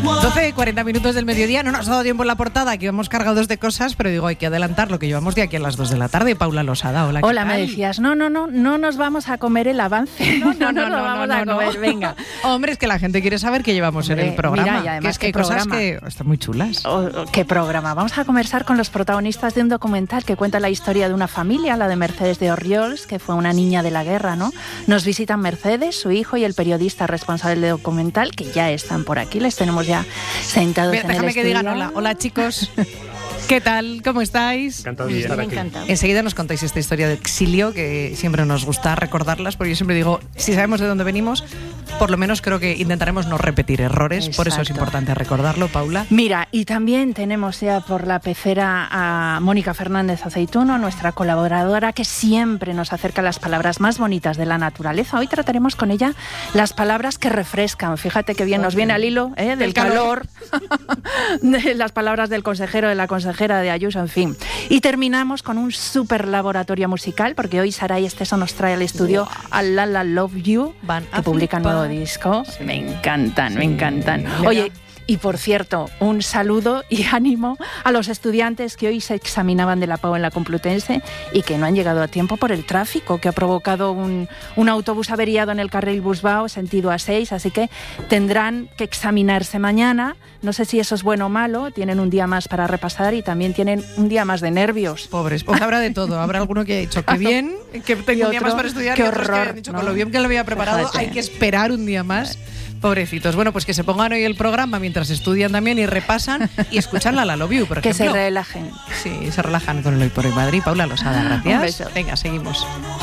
12:40 minutos del mediodía, no nos ha dado tiempo en la portada, que íbamos cargados de cosas, pero digo, hay que adelantar lo que llevamos de aquí a las 2 de la tarde. Paula Losada, hola. Hola, me decías, no nos vamos a comer el avance. No vamos a comer, venga. Hombre, es que la gente quiere saber qué llevamos en el programa. Mira, y además, que hay cosas que están muy chulas. ¿Qué programa? Vamos a conversar con los protagonistas de un documental que cuenta la historia de una familia, la de Mercedes de Orriols, que fue una niña de la guerra, ¿no? Nos visitan Mercedes, su hijo y el periodista responsable del documental, que ya están por aquí, les tenemos ya sentados en el estudio. Déjame que digan hola. Hola, chicos. ¿Qué tal? ¿Cómo estáis? Encantado de estar aquí. Enseguida nos contáis esta historia de exilio, que siempre nos gusta recordarlas, porque yo siempre digo, si sabemos de dónde venimos, por lo menos creo que intentaremos no repetir errores. Exacto. Por eso es importante recordarlo, Paula. Mira, y también tenemos ya por la pecera a Mónica Fernández Aceituno, nuestra colaboradora, que siempre nos acerca las palabras más bonitas de la naturaleza. Hoy trataremos con ella las palabras que refrescan. Fíjate que bien nos viene al hilo del calor, de las palabras del consejero, de la consejera de Ayuso, en fin. Y terminamos con un súper laboratorio musical, porque hoy Saray Esteso nos trae al estudio a La La Love You, que publica nuevo disco. Sí. Me encantan. Oye, y por cierto, un saludo y ánimo a los estudiantes que hoy se examinaban de la PAU en la Complutense y que no han llegado a tiempo por el tráfico que ha provocado un autobús averiado en el carril Busbao, sentido A6, así que tendrán que examinarse mañana. No sé si eso es bueno o malo, tienen un día más para repasar y también tienen un día más de nervios. Pobres, pues habrá de todo. Habrá alguno que ha dicho que bien, que tengo un día más para estudiar, qué y horror, otros que han dicho ¿no? Con lo bien que lo había preparado, fíjate. Hay que esperar un día más. Pobrecitos. Bueno, pues que se pongan hoy el programa mientras estudian también y repasan y escuchan La La Love You, por ejemplo. Que se relajen. Sí, se relajan con el Hoy por Hoy Madrid. Paula Losada, gracias. Un beso. Venga, seguimos.